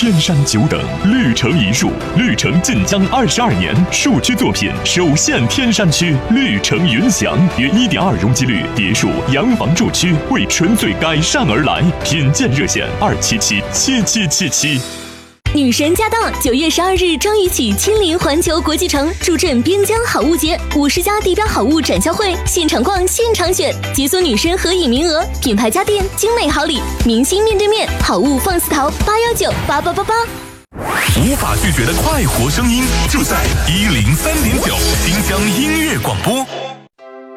天山久等，绿城一树，绿城晋江22年，树区作品首现天山区，绿城云翔，约1.2容积率别墅洋房住区，为纯粹改善而来，品鉴热线2777777。 女神驾到！9月12日张宇起亲临环球国际城，助阵边疆好物节，50家地标好物展销会，现场逛，现场选，解锁女神合影名额，品牌家电，精美好礼，明星面对面，好物放肆淘，8198888。 无法拒绝的快活声音，就在103.9新疆音乐广播。